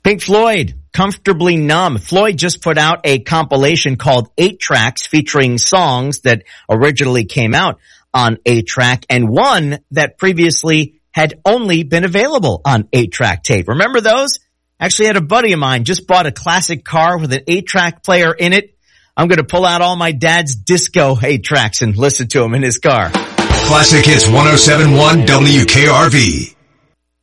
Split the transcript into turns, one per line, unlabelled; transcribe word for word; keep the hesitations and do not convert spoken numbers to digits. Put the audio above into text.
Pink Floyd, Comfortably Numb. Floyd just put out a compilation called Eight Tracks featuring songs that originally came out on eight track and one that previously had only been available on eight track tape. Remember those? Actually had a buddy of mine just bought a classic car with an eight track player in it. I'm going to pull out all my dad's disco eight tracks and listen to them in his car.
Classic Hits one oh seven point one W K R V.